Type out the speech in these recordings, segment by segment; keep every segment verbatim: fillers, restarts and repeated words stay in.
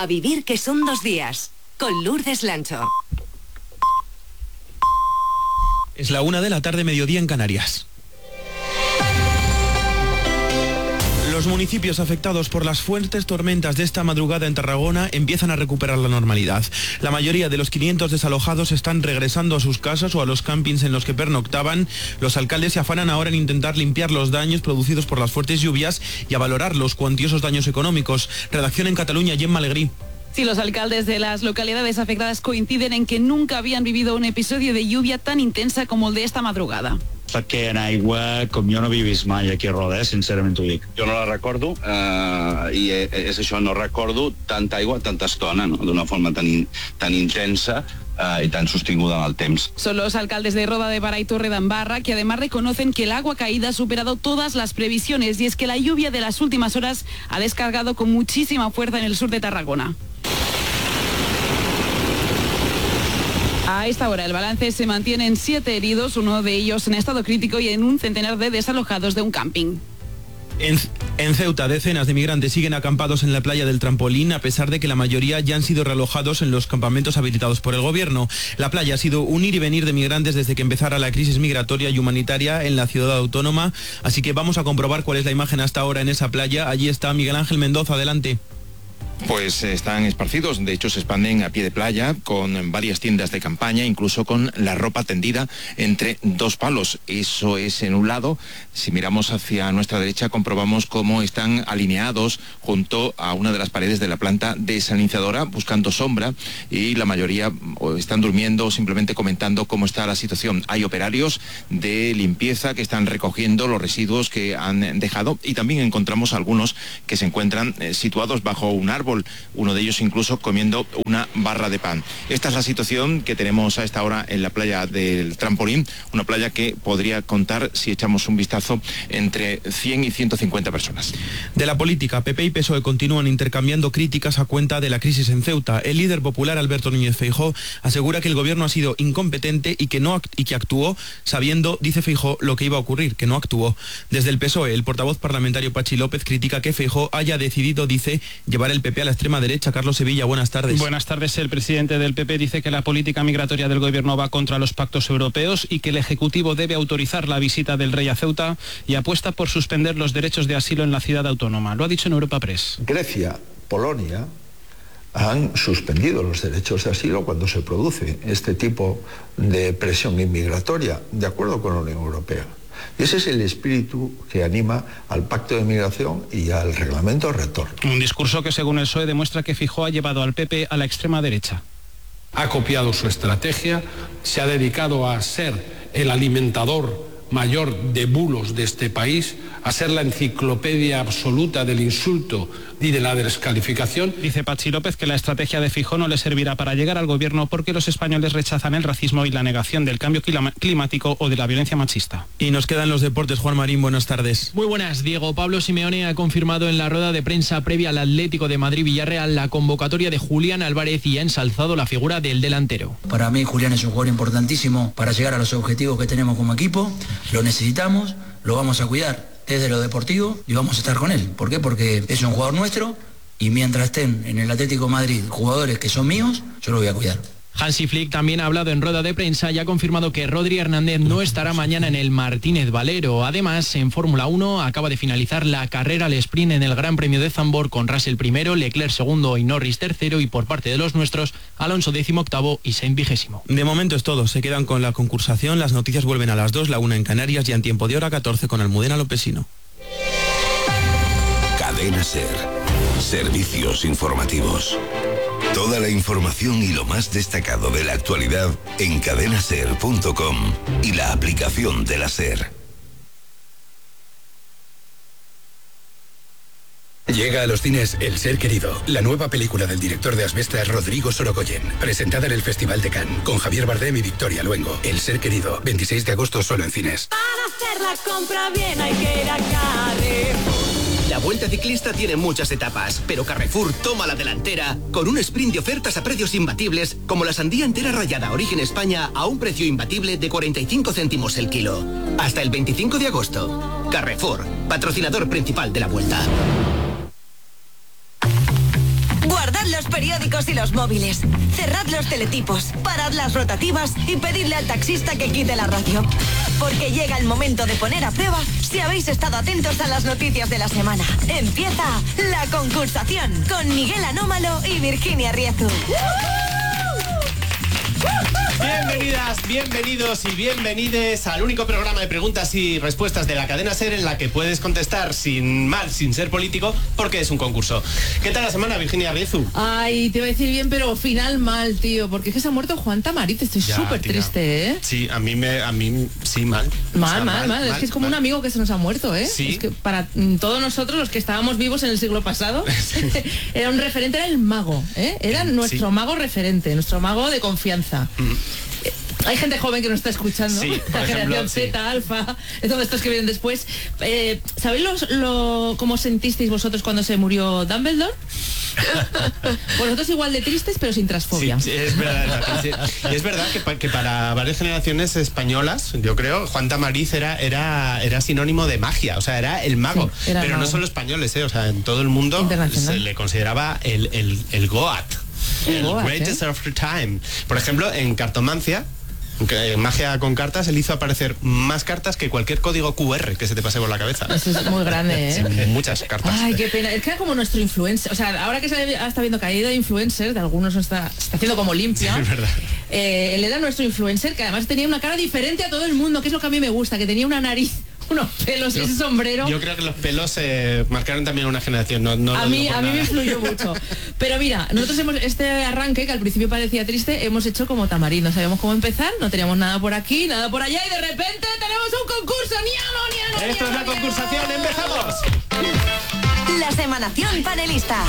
A vivir que son dos días, con Lourdes Lancho. Es la una de la tarde, mediodía en Canarias. Los municipios afectados por las fuertes tormentas de esta madrugada en Tarragona empiezan a recuperar la normalidad. La mayoría de los quinientos desalojados están regresando a sus casas o a los campings en los que pernoctaban. Los alcaldes se afanan ahora en intentar limpiar los daños producidos por las fuertes lluvias y a valorar los cuantiosos daños económicos. Redacción en Cataluña, Gemma Alegrí. Sí, los alcaldes de las localidades afectadas coinciden en que nunca habían vivido un episodio de lluvia tan intensa como el de esta madrugada. Perquè en aigua, com jo no havia vist mai aquí a Roda, eh, sincerament t'ho dic. Jo no la recordo, eh, i és això, no recordo tanta aigua, tanta estona, no? D'una forma tan, in, tan intensa eh, y tan sostinguda en el temps. Son los alcaldes de Roda de Bará y Torredembarra que además reconocen que el agua caída ha superado todas las previsiones y es que la lluvia de las últimas horas ha descargado con muchísima fuerza en el sur de Tarragona. A esta hora el balance se mantiene en siete heridos, uno de ellos en estado crítico y en un centenar de desalojados de un camping. En, en Ceuta, decenas de migrantes siguen acampados en la playa del Trampolín, a pesar de que la mayoría ya han sido realojados en los campamentos habilitados por el gobierno. La playa ha sido un ir y venir de migrantes desde que empezara la crisis migratoria y humanitaria en la ciudad autónoma, así que vamos a comprobar cuál es la imagen hasta ahora en esa playa. Allí está Miguel Ángel Mendoza, adelante. Pues están esparcidos, de hecho se expanden a pie de playa con varias tiendas de campaña, incluso con la ropa tendida entre dos palos. Eso es en un lado. Si miramos hacia nuestra derecha comprobamos cómo están alineados junto a una de las paredes de la planta desalinizadora buscando sombra y la mayoría o están durmiendo o simplemente comentando cómo está la situación. Hay operarios de limpieza que están recogiendo los residuos que han dejado y también encontramos algunos que se encuentran eh, situados bajo un árbol, uno de ellos incluso comiendo una barra de pan. Esta es la situación que tenemos a esta hora en la playa del Trampolín, una playa que podría contar, si echamos un vistazo, entre cien y ciento cincuenta personas. De la política, P P y P S O E continúan intercambiando críticas a cuenta de la crisis en Ceuta. El líder popular, Alberto Núñez Feijóo, asegura que el gobierno ha sido incompetente y que, no, y que actuó sabiendo, dice Feijóo, lo que iba a ocurrir, que no actuó. Desde el P S O E, el portavoz parlamentario Pachi López critica que Feijóo haya decidido, dice, llevar el P P a la extrema derecha. Carlos Sevilla, buenas tardes. Buenas tardes. El presidente del P P dice que la política migratoria del gobierno va contra los pactos europeos y que el Ejecutivo debe autorizar la visita del rey a Ceuta y apuesta por suspender los derechos de asilo en la ciudad autónoma. Lo ha dicho en Europa Press. Grecia, Polonia han suspendido los derechos de asilo cuando se produce este tipo de presión inmigratoria, de acuerdo con la Unión Europea. Y ese es el espíritu que anima al Pacto de Migración y al Reglamento de Retorno. Un discurso que, según el P S O E, demuestra que Feijóo ha llevado al P P a la extrema derecha. Ha copiado su estrategia, se ha dedicado a ser el alimentador mayor de bulos de este país, a ser la enciclopedia absoluta del insulto y de la descalificación. Dice Pachi López que la estrategia de Feijóo no le servirá para llegar al gobierno porque los españoles rechazan el racismo y la negación del cambio climático o de la violencia machista. Y nos quedan los deportes. Juan Marín, buenas tardes. Muy buenas, Diego. Pablo Simeone ha confirmado en la rueda de prensa previa al Atlético de Madrid-Villarreal la convocatoria de Julián Álvarez y ha ensalzado la figura del delantero. Para mí Julián es un jugador importantísimo para llegar a los objetivos que tenemos como equipo. Lo necesitamos, lo vamos a cuidar desde lo deportivo y vamos a estar con él. ¿Por qué? Porque es un jugador nuestro y mientras estén en el Atlético de Madrid jugadores que son míos, yo lo voy a cuidar. Hansi Flick también ha hablado en rueda de prensa y ha confirmado que Rodri Hernández no estará mañana en el Martínez Valero. Además, en Fórmula uno acaba de finalizar la carrera al sprint en el Gran Premio de Zandvoort con Russell primero, Leclerc segundo y Norris tercero y por parte de los nuestros, Alonso décimo octavo y Sainz vigésimo. De momento es todo, se quedan con la concursación, las noticias vuelven a las dos, la una en Canarias y en tiempo de hora catorce con Almudena Lopesino. Cadena SER, servicios informativos. Toda la información y lo más destacado de la actualidad en cadena ser punto com y la aplicación de la SER. Llega a los cines El Ser Querido, la nueva película del director de Asbestas Rodrigo Sorogoyen, presentada en el Festival de Cannes, con Javier Bardem y Victoria Luengo. El Ser Querido, veintiséis de agosto solo en cines. Para hacer la compra bien hay que ir a Carrefour. La Vuelta Ciclista tiene muchas etapas, pero Carrefour toma la delantera con un sprint de ofertas a precios imbatibles, como la sandía entera rallada Origen España a un precio imbatible de cuarenta y cinco céntimos el kilo. Hasta el veinticinco de agosto. Carrefour, patrocinador principal de la Vuelta. Guardad los los periódicos y los móviles. Cerrad los teletipos, parad las rotativas y pedidle al taxista que quite la radio. Porque llega el momento de poner a prueba si habéis estado atentos a las noticias de la semana. Empieza La Concursación con Miguel Anómalo y Virginia Riezu. Bienvenidas, bienvenidos y bienvenides al único programa de preguntas y respuestas de la cadena SER en la que puedes contestar sin mal, sin ser político, porque es un concurso. ¿Qué tal la semana, Virginia Riezu? Ay, te iba a decir bien, pero final mal, tío, porque es que se ha muerto Juan Tamariz, estoy súper triste, ¿eh? Sí, a mí me, a mí sí, mal. Mal, O sea, mal, mal, es que es como mal. un amigo que se nos ha muerto, ¿eh? Sí. Es que para mm, todos nosotros, los que estábamos vivos en el siglo pasado, era un referente, era el mago, ¿eh? Era nuestro Sí. mago referente, nuestro mago de confianza. Mm. Hay gente joven que nos está escuchando, Sí, por la ejemplo, generación sí. Z, Alfa, todos estos que vienen después. Eh, ¿Sabéis los- lo, cómo sentisteis vosotros cuando se murió Dumbledore? Vosotros igual de tristes, pero sin transfobia. Sí, es verdad, sí. Y es verdad que, pa- que para varias generaciones españolas, yo creo, Juan Tamariz era, era, era sinónimo de magia, o sea, era el mago. Sí, era el pero mago. no solo españoles, ¿eh? O sea, en todo el mundo Internacional. se le consideraba el, el, el Goat, el Goat, greatest ¿eh? of the time. Por ejemplo, en cartomancia, que en magia con cartas, él hizo aparecer más cartas que cualquier código Q R que se te pase por la cabeza. Eso es muy grande, ¿eh? Sí, muchas cartas. Ay, qué pena. Es que era como nuestro influencer. O sea, ahora que se ha- está viendo caída de influencer, de algunos está, está haciendo como limpia. Es verdad. Eh, él era nuestro influencer, que además tenía una cara diferente a todo el mundo, que es lo que a mí me gusta, que tenía una nariz, unos pelos y Yo- ese sombrero. Yo creo que los pelos eh, marcaron también una generación. No, no A lo mí, digo por a mí me nada. influyó mucho. Pero mira, nosotros hemos este arranque, que al principio parecía triste, hemos hecho como Tamariz. No sabíamos cómo empezar, no teníamos nada por aquí, nada por allá, y de repente tenemos un concurso. ¡Niano, niano, Esto es la concursación, empezamos. La Semanación Panelista.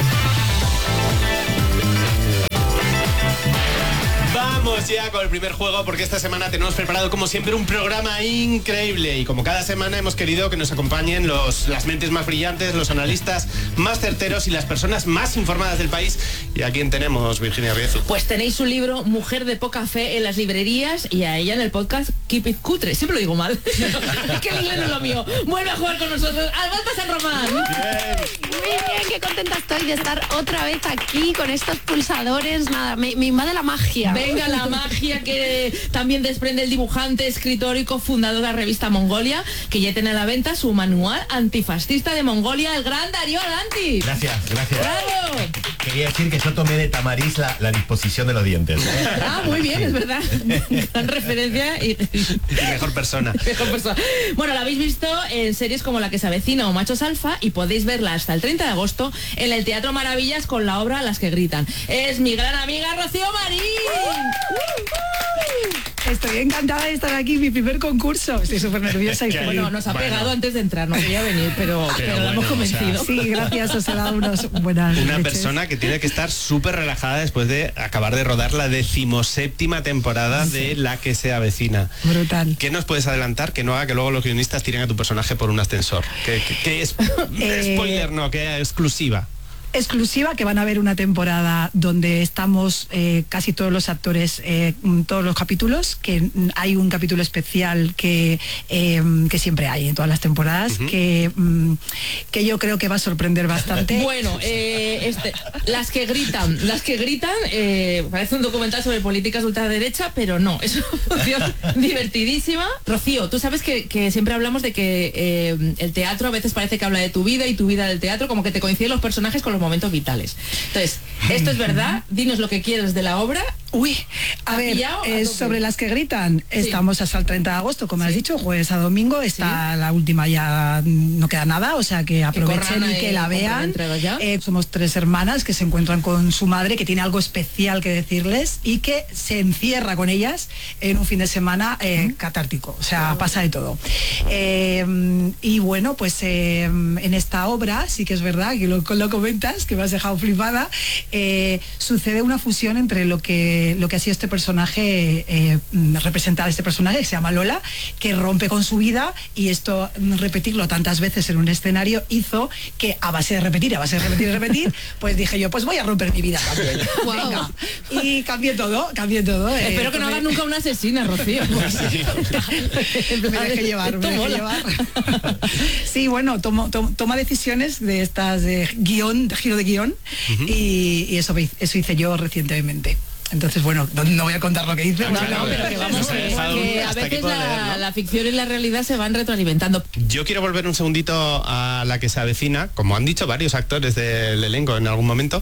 Vamos ya con el primer juego, porque esta semana tenemos preparado como siempre un programa increíble y como cada semana hemos querido que nos acompañen los, las mentes más brillantes, los analistas más certeros y las personas más informadas del país. ¿Y a quién tenemos, Virginia Riezu? Pues tenéis su libro Mujer de Poca Fe en las librerías y a ella en el podcast Keep It Cutre. Siempre lo digo mal. Es que el inglés no es lo mío. Vuelve a jugar con nosotros. Albalta San Román. Muy bien, qué contenta estoy de estar otra vez aquí con estos pulsadores. Nada, me, me invade la magia. Venga, la magia que también desprende el dibujante, escritor y cofundador de la revista Mongolia, que ya tiene a la venta su manual antifascista de Mongolia, el gran Darío Alanti. Gracias, gracias. ¡Bravo! Quería decir que yo tomé de Tamariz la, la disposición de los dientes. Ah, muy bien, es verdad. Gran referencia y, Y mejor persona. mejor persona. Bueno, la habéis visto en series como La que se avecina o Machos Alfa y podéis verla hasta el treinta de agosto en el Teatro Maravillas con la obra Las que gritan. Es mi gran amiga Rocío Marín. Estoy encantada de estar aquí, mi primer concurso. Estoy súper nerviosa y feliz. Bueno, nos ha Bueno. pegado antes de entrar, no quería venir, pero, pero, Pero la hemos bueno, o sea, convencido. Sí, gracias, os he dado unas buenas Una leches. persona que tiene que estar súper relajada después de acabar de rodar la decimoséptima temporada de La que se avecina. Brutal. ¿Qué nos puedes adelantar que no haga que luego los guionistas tiren a tu personaje por un ascensor? ¿Qué, qué- qué es? Eh, Spoiler, no, que exclusiva. Exclusiva, que van a ver una temporada donde estamos eh, casi todos los actores, eh, mm, todos los capítulos, que mm, hay un capítulo especial que, eh, que siempre hay en todas las temporadas, Ujú. que, mm, que yo creo que va a sorprender bastante. Bueno, eh, este, las que gritan, las que gritan, eh, parece un documental sobre políticas de ultraderecha, pero no, es una función divertidísima. Rocío, tú sabes que, que siempre hablamos de que eh, el teatro a veces parece que habla de tu vida y tu vida del teatro, como que te coinciden los personajes con los momentos vitales. Entonces, ¿esto es verdad? Dinos lo que quieres de la obra. Uy, a ¿Ha ver, pillado? eh, ¿A tope? sobre las que gritan, Sí. estamos hasta el treinta de agosto, como has dicho, jueves a domingo, está la última, ya no queda nada, o sea que aprovechen corran y ahí, que la compren vean. entregas ya. Eh, somos tres hermanas que se encuentran con su madre, que tiene algo especial que decirles y que se encierra con ellas en un fin de semana eh, catártico, o sea, pasa de todo. Eh, y bueno, pues eh, en esta obra, sí que es verdad que lo, lo comentas, que me has dejado flipada, eh, sucede una fusión entre lo que que, lo que ha sido este personaje, eh, representar a este personaje que se llama Lola, que rompe con su vida, y esto, repetirlo tantas veces en un escenario, hizo que a base de repetir, a base de repetir y repetir, pues dije yo, pues voy a romper mi vida también. Wow. Venga. Y cambié todo, cambié todo. eh, Espero que no tomé- hagas nunca una asesina, Rocío. me dejé llevar, me dejé llevar. Sí, bueno, tomo, tomo- toma decisiones de estas de guión, de giro de guión, y, y eso, me- eso hice yo recientemente. Entonces, bueno, no, no voy a contar lo que hice. Ah, porque- claro, pero que vamos, Que, que que a hasta aquí veces puedo la, leer, ¿no? la ficción y la realidad se van retroalimentando. Yo quiero volver un segundito a la que se avecina, como han dicho varios actores del elenco en algún momento.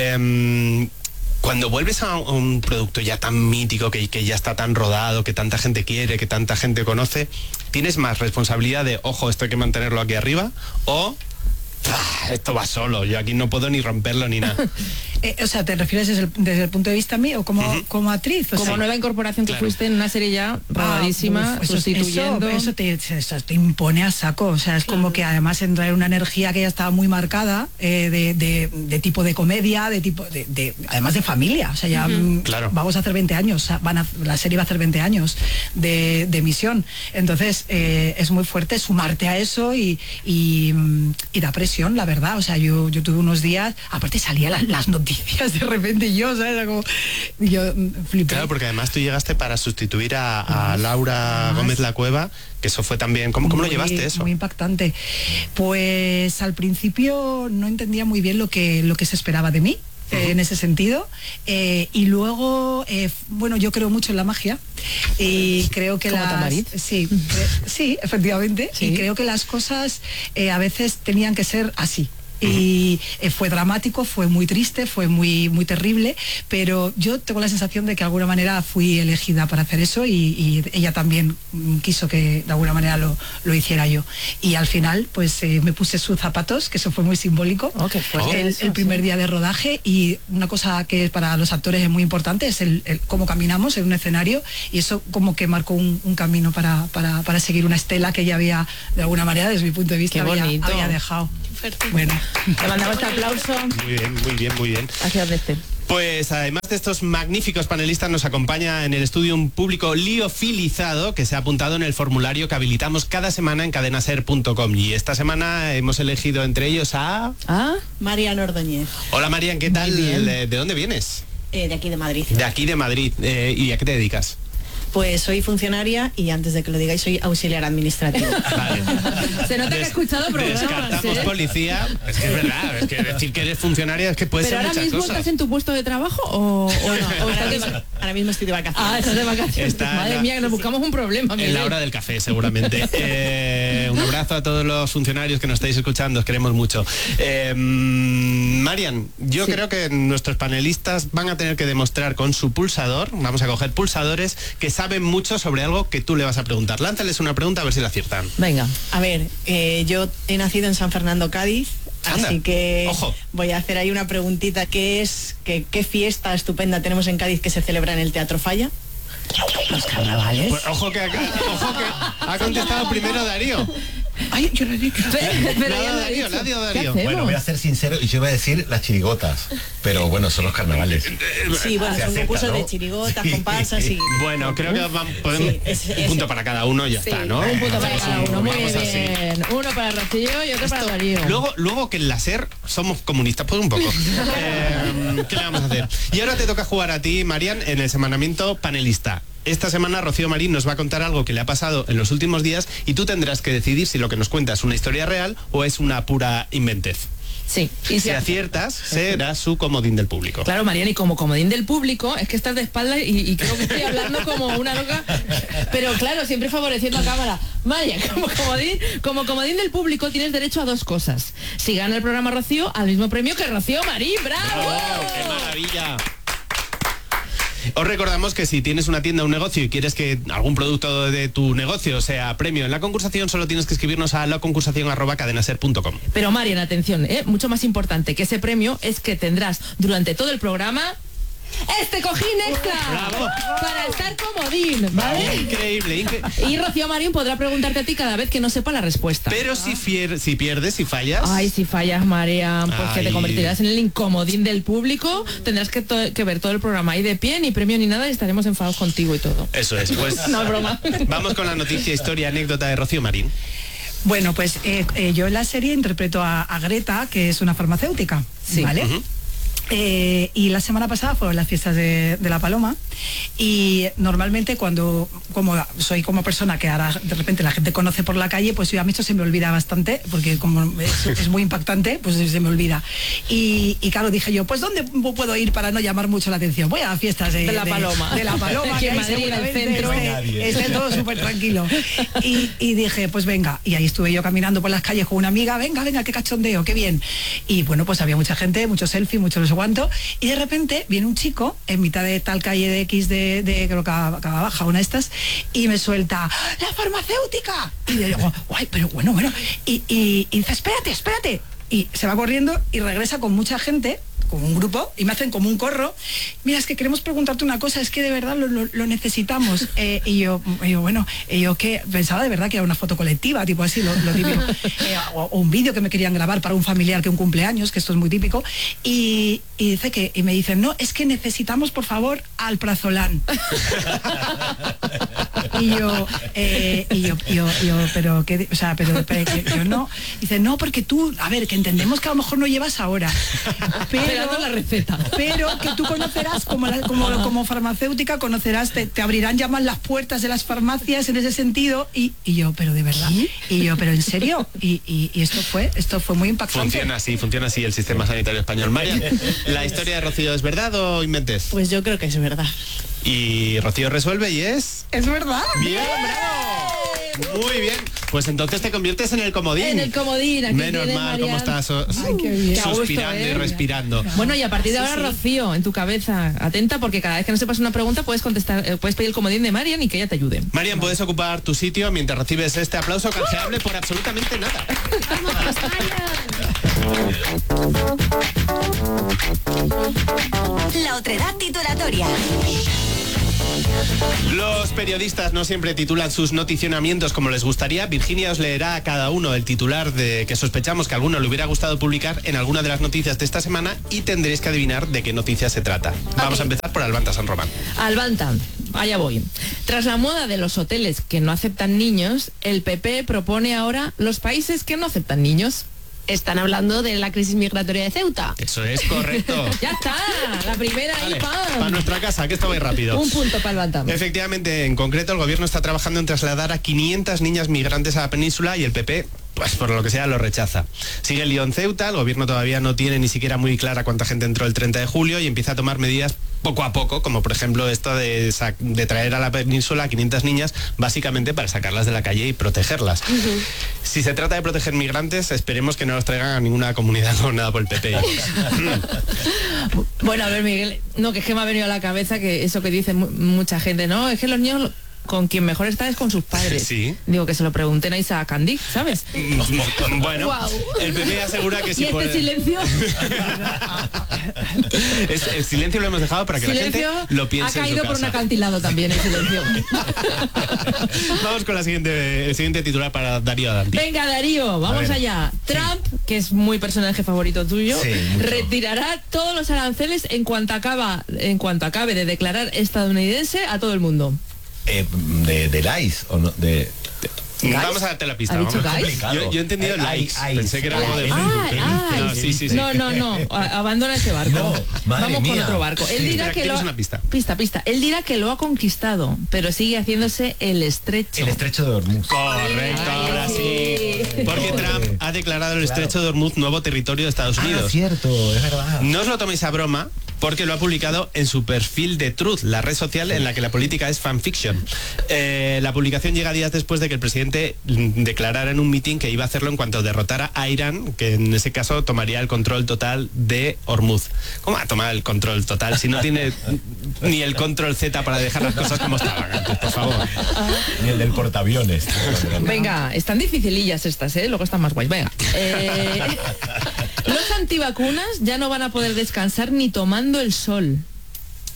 Eh, cuando vuelves a un producto ya tan mítico, que, que ya está tan rodado, que tanta gente quiere, que tanta gente conoce, ¿tienes más responsabilidad de, ojo, esto hay que mantenerlo aquí arriba? ¿O "Ah, esto va solo, yo aquí no puedo ni romperlo ni nada"? Eh, o sea, ¿te refieres desde el, desde el punto de vista mío como, uh-huh. como actriz? O Como sea, nueva incorporación que claro. fuiste en una serie ya rodadísima, Ah, uf, eso, sustituyendo. Eso, eso, te, eso te impone a saco. O sea, es como que además entra en una energía que ya estaba muy marcada, eh, de, de, de tipo de comedia, de tipo de, de además de familia. O sea, ya Uh-huh. Claro. vamos a hacer veinte años, o sea, van a, la serie va a hacer veinte años de, de emisión. Entonces, eh, es muy fuerte sumarte a eso y, y, y da presión, la verdad. O sea, yo, yo tuve unos días, aparte salían las, las noticias de repente y yo, ¿sabes? Era como, yo flipé. Claro, porque además tú llegaste para sustituir a, a Laura Gómez La Cueva, que eso fue también... ¿Cómo, cómo lo Muy- llevaste eso? Muy impactante. Pues al principio no entendía muy bien lo que, lo que se esperaba de mí. eh, en ese sentido, eh, y luego eh, f- bueno, yo creo mucho en la magia y creo que Como las Tamariz. sí, cre- sí, efectivamente, Sí. y creo que las cosas eh, a veces tenían que ser así. Y eh, fue dramático, fue muy triste, fue muy muy terrible, pero yo tengo la sensación de que de alguna manera fui elegida para hacer eso y, y ella también mm, quiso que de alguna manera lo, lo hiciera yo. Y al final, pues eh, me puse sus zapatos, que eso fue muy simbólico, Oh, qué fuerte el, eso, el primer sí. día de rodaje, y una cosa que para los actores es muy importante es el, el cómo caminamos en un escenario, y eso como que marcó un, un camino para, para, para seguir una estela que ella había, de alguna manera, desde mi punto de vista, Qué había, bonito. había dejado. Bueno, Te mandamos este aplauso Muy bien, muy bien, muy bien. hacia donde esté. Pues además de estos magníficos panelistas, nos acompaña en el estudio un público liofilizado que se ha apuntado en el formulario que habilitamos cada semana en cadenaser punto com, y esta semana hemos elegido entre ellos a... ¿Ah? Mariana Ordóñez, Hola Marian, ¿qué tal? bien. ¿De de dónde vienes? eh, de aquí de Madrid. De aquí de Madrid. Eh, ¿Y a qué te dedicas? Pues soy funcionaria y antes de que lo digáis soy auxiliar administrativo. Vale. Se nota que ha escuchado programas, Descartamos ¿eh? policía. Es que es verdad, es que decir que eres funcionaria es que puede Pero ser ahora muchas mismo cosas. estás en tu puesto de trabajo o, o no. O Ahora estás de- mismo, ahora mismo estoy de vacaciones. Ah, estás de vacaciones. Está en Madre la- mía, que nos buscamos un problema. En la Miguel. hora del café, seguramente. Eh, un abrazo a todos los funcionarios que nos estáis escuchando, os queremos mucho. Eh, Marian, yo Sí. creo que nuestros panelistas van a tener que demostrar con su pulsador, vamos a coger pulsadores, que saben mucho sobre algo que tú le vas a preguntar. Lánzales una pregunta a ver si la aciertan. Venga. A ver, eh, yo he nacido en San Fernando, Cádiz, Anda, así que ojo. voy a hacer ahí una preguntita. ¿Qué es, qué, qué fiesta estupenda tenemos en Cádiz que se celebra en el Teatro Falla? los carnavales. Pues, ojo, que, acá- ojo que ha contestado primero Darío. Ay, yo lo he dicho. Pero Le ha ya dado lo he Darío, dicho. le ha dado ¿Qué Darío. hacemos? Bueno, voy a ser sincero y yo iba a decir las chirigotas, pero bueno, son los carnavales. Sí, bueno, Se son acepta, concursos ¿no? de chirigotas, Sí. comparsas y... Bueno, creo que van- podemos... Sí, es- un es- punto para cada uno y ya Sí, está, ¿no? Un punto para Vamos cada así, uno, muy vamos así. bien. Uno para Rocío y otro para Darío. Luego, luego que en la SER somos comunistas, pues un poco. Eh, ¿Qué le vamos a hacer? Y ahora te toca jugar a ti, Marian, en el semanamiento panelista. Esta semana Rocío Marín nos va a contar algo que le ha pasado en los últimos días y tú tendrás que decidir si lo que nos cuenta es una historia real o es una pura inventez. Sí. Y Y si si- aciertas, será su comodín del público. Claro, Mariana, y como comodín del público, es que estás de espalda y, y creo que estoy hablando como una loca, pero claro, siempre favoreciendo a cámara. Vaya, como comodín, como comodín del público tienes derecho a dos cosas. Si gana el programa Rocío, al mismo premio que Rocío Marín. ¡Bravo! ¡Bravo! ¡Qué maravilla! Os recordamos que si tienes una tienda o un negocio y quieres que algún producto de tu negocio sea premio en la concursación, solo tienes que escribirnos a la concursación arroba cadenaser punto com. Pero Mariana, atención, ¿eh? Mucho más importante que ese premio es que tendrás durante todo el programa este cojín extra. Bravo. Para estar comodín, ¿vale? Increíble, increíble. Y Rocío Marín podrá preguntarte a ti cada vez que no sepa la respuesta. Pero si, fier- si pierdes, si fallas... Ay, si fallas, María, pues Ay. que te convertirás en el incomodín del público. Tendrás que, to- que ver todo el programa ahí de pie, ni premio ni nada, y estaremos enfadados contigo y todo. Eso es, pues... No, broma. Vamos con la noticia, historia, anécdota de Rocío Marín. Bueno, pues eh, eh, yo en la serie interpreto a, a Greta, que es una farmacéutica, Sí. ¿vale? Ujú. Eh, y la semana pasada fueron las fiestas de, de La Paloma, y normalmente cuando, como soy como persona que ahora de repente la gente conoce por la calle, pues yo a mí esto se me olvida bastante, porque como es, es muy impactante, pues se me olvida. Y, y claro, dije yo, pues ¿dónde puedo ir para no llamar mucho la atención? Voy a las fiestas de, De La Paloma. De La Paloma, Aquí que en hay Madrid, en el seguramente centro. esté- esté todo súper tranquilo. Y, y dije, pues venga, y ahí estuve yo caminando por las calles con una amiga, venga, venga, qué cachondeo, qué bien. Y bueno, pues había mucha gente, muchos selfies, mucho no sé cuánto, y de repente viene un chico en mitad de tal calle de X de, de creo que Cava Baja, una de estas, y me suelta, ¡la farmacéutica! Y le digo, guay, pero bueno, bueno. Y, y, y dice, espérate, espérate. Y se va corriendo y regresa con mucha gente, con un grupo, y me hacen como un corro. Mira, es que queremos preguntarte una cosa, es que de verdad lo, lo- lo necesitamos. Eh, y yo, y yo, bueno, y yo que pensaba de verdad que era una foto colectiva, tipo así, lo, lo típico. Eh, o, o un vídeo que me querían grabar para un familiar que un cumpleaños, que esto es muy típico. Y, y dice que, y me dicen, no, es que necesitamos, por favor, alprazolam. Y yo, eh, y yo, yo, yo, pero que, o sea, pero, pero que yo no. Dice, no, porque tú, a ver, que entendemos que a lo mejor no llevas ahora. Pero, Esperando la receta. pero que tú conocerás, como, la- como, como farmacéutica, conocerás, te, te abrirán ya más las puertas de las farmacias en ese sentido. Y, y yo, pero de verdad. Y yo, pero en serio. Y, y, y esto fue, esto fue muy impactante. Funciona así, funciona así el sistema sanitario español. María, ¿la historia de Rocío es verdad o inventes? Pues yo creo que es verdad. Y Rocío resuelve y es... Es verdad. ¡Bien, bravo! Muy bien. Pues entonces te conviertes en el comodín. En el comodín, aquí Menos tienes, mal, cómo Marian. estás so- Ay, qué bien. Qué a gusto, suspirando ¿eh? y respirando. Bueno, y a partir de Sí, ahora, sí. Rocío, en tu cabeza, atenta, porque cada vez que no sepas una pregunta puedes contestar, eh, puedes pedir el comodín de Marian y que ella te ayude. Marian, puedes ocupar tu sitio mientras recibes este aplauso canjeable por absolutamente nada. La otredad titulatoria. Los periodistas no siempre titulan sus noticionamientos como les gustaría. Virginia os leerá a cada uno el titular de que sospechamos que a alguno le hubiera gustado publicar en alguna de las noticias de esta semana y tendréis que adivinar de qué noticia se trata. Vamos a empezar por Albanta San Román. Albanta, allá voy. Tras la moda de los hoteles que no aceptan niños, el P P propone ahora los países que no aceptan niños. Están hablando de la crisis migratoria de Ceuta. Eso es correcto. Ya está, la primera ahí, Vale, pam. para nuestra casa, que esto va rápido. Un punto para Albanta. Efectivamente, en concreto, el gobierno está trabajando en trasladar a quinientas niñas migrantes a la península y el P P, pues por lo que sea, lo rechaza. Sigue el lío en Ceuta, el gobierno todavía no tiene ni siquiera muy clara cuánta gente entró el treinta de julio y empieza a tomar medidas poco a poco, como por ejemplo esto de, sa- de traer a la península a quinientas niñas, básicamente para sacarlas de la calle y protegerlas. Si se trata de proteger migrantes, esperemos que no los traigan a ninguna comunidad gobernada por el P P. Bueno, a ver, Miguel, no, que es que me ha venido a la cabeza que eso que dice mu- mucha gente, no, es que los niños con quien mejor están es con sus padres. Sí. Digo, que se lo pregunten a Isa Candy, ¿sabes? Bueno, Guau. el P P asegura que si ¿Y este por- silencio? Es- el silencio lo hemos dejado para que Silencio la gente lo piense ha en su caído por un casa. acantilado también el silencio. Vamos con la siguiente, el siguiente titular para Darío Danti. Venga, Darío, vamos ver. allá. Trump, que es muy personaje favorito tuyo, Sí, mucho. retirará todos los aranceles en cuanto acaba, en cuanto acabe de declarar estadounidense a todo el mundo. Eh, de, del ice o no, de, Vamos a darte la pista. ¿Ha dicho vamos. guys? Yo, yo he entendido Eh, likes. ay, Pensé que era ay, algo de ay, Facebook. ay, ¿eh? No, ay. sí, sí, sí. No, no, no, a- abandona ese barco. No, madre Vamos con mía. otro barco. Él Sí, dirá espera, que lo tienes ha- una pista. Pista, pista. Él dirá que lo ha conquistado, pero sigue haciéndose el estrecho. el estrecho de Hormuz. Correcto, Ay, ahora sí. sí. Porque Trump ha declarado el Claro. estrecho de Hormuz nuevo territorio de Estados Ah, Unidos. cierto, es verdad. No os lo toméis a broma, porque lo ha publicado en su perfil de Truth, la red social en la que la política es fanfiction. Eh, la publicación llega días después de que el presidente mm, declarara en un mitin que iba a hacerlo en cuanto derrotara a Irán, que en ese caso tomaría el control total de Hormuz. ¿Cómo va a tomar el control total si no tiene ni el control Z para dejar las cosas como estaban antes, por favor? Y el del portaaviones. Venga, están dificilillas estas, ¿eh? Luego están más guays. Venga. Eh, los antivacunas ya no van a poder descansar ni tomando el sol.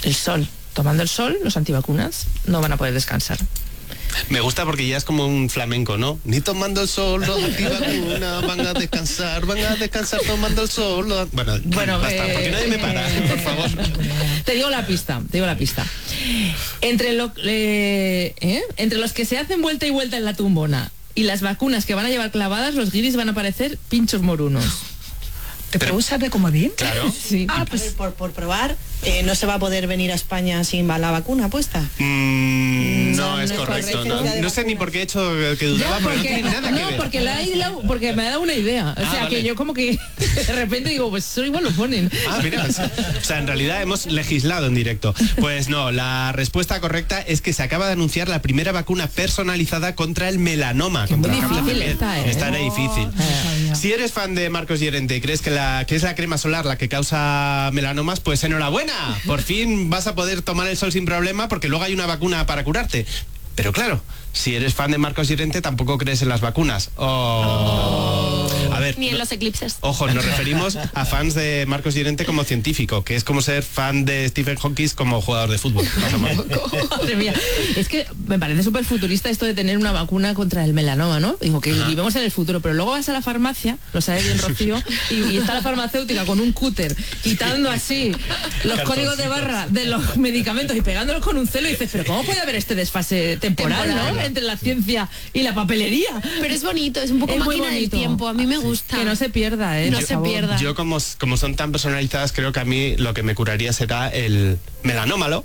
el sol. Tomando el sol, los antivacunas no van a poder descansar. Me gusta porque ya es como un flamenco, ¿no? Ni tomando el sol, los antivacunas van a descansar, van a descansar tomando el sol. Los... Bueno, bueno basta, eh, porque nadie me para, eh, por favor. Te digo la pista, te digo la pista. Entre, lo, eh, ¿eh? Entre los que se hacen vuelta y vuelta en la tumbona y las vacunas que van a llevar clavadas, los guiris van a parecer pinchos morunos. ¿Te puedo usar de comodín? Claro. Sí. Ah, pues por, por probar, eh, no se va a poder venir a España sin la vacuna puesta. Mm, no, No, es no es correcto. correcto. No, no sé ni por qué he hecho que dudaba, Ya, porque, porque, no tiene nada que no, ver. porque, la he hilado- porque me ha dado una idea. O Ah, sea, vale. que yo como que de repente digo, pues eso igual lo ponen. Ah, mira, o sea, en realidad hemos legislado en directo. Pues no, la respuesta correcta es que se acaba de anunciar la primera vacuna personalizada contra el melanoma. Que muy contra el cáncer difícil de piel. está, ¿eh? Estará difícil. Si eres fan de Marcos Llorente y crees que, la, que es la crema solar la que causa melanomas, pues enhorabuena. Por fin vas a poder tomar el sol sin problema porque luego hay una vacuna para curarte. Pero claro, si eres fan de Marcos Llorente tampoco crees en las vacunas. Oh. A ver, Ni en no- los eclipses. Ojo, nos referimos a fans de Marcos Llorente como científico, que es como ser fan de Stephen Hawking como jugador de fútbol. Más o menos. Madre mía. Es que me parece súper futurista esto de tener una vacuna contra el melanoma, ¿no? Digo que Ajá. vivimos en el futuro, pero luego vas a la farmacia, lo sabe bien Rocío, y, y está la farmacéutica con un cúter, quitando así los códigos de barra de los medicamentos y pegándolos con un celo y dices, pero ¿cómo puede haber este desfase temporal, Temporal. ¿no? Entre la ciencia y la papelería. Pero es bonito, es un poco Es muy máquina del bonito. tiempo. A mí me gusta. Que no se pierda, ¿eh? No Por se favor. pierda. Yo como, como son tan personalizadas, creo que a mí lo que me curaría será el melanómalo.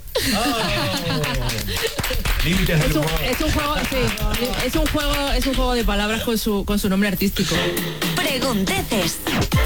Límites del Es un, humor. es un juego, sí, es un juego, es un juego de palabras con su con su nombre artístico. Pregunteces.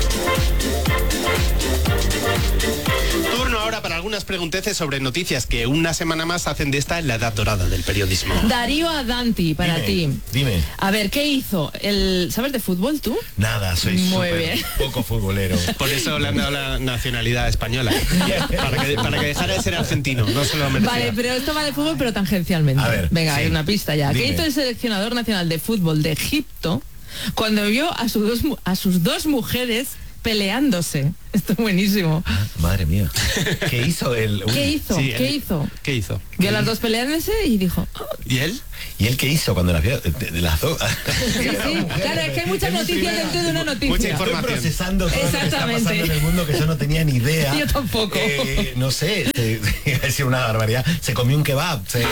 Turno ahora para algunas pregunteces sobre noticias que una semana más hacen de esta en la edad dorada del periodismo. Darío Adanti, para Dime, ti. Dime. A ver, ¿qué hizo? El, ¿Sabes de fútbol tú? Nada, soy Muy súper bien. poco futbolero. Por eso le han dado la nacionalidad española. Para que, para que dejara de ser argentino, no se lo merecía. Vale, pero esto va de fútbol, pero tangencialmente. A ver, Venga, sí. hay una pista ya. Dime. ¿Qué hizo el seleccionador nacional de fútbol de Egipto cuando vio a sus dos, mu- a sus dos mujeres peleándose? Esto es buenísimo. Madre mía. ¿Qué hizo él? ¿Qué hizo? Sí, ¿Qué él- hizo? ¿Qué hizo? Vio a las dos peleándose y dijo, "Oh". ¿Y él? ¿Y él qué hizo cuando las vio? De, de las dos. Sí, sí, claro, es que hay muchas noticias dentro de una noticia. Mucha Estoy información. procesando todo lo que está Exactamente. pasando en el mundo que yo no tenía ni idea. Yo tampoco. Eh, no sé, se, iba a decir una barbaridad. Se comió un kebab. Se,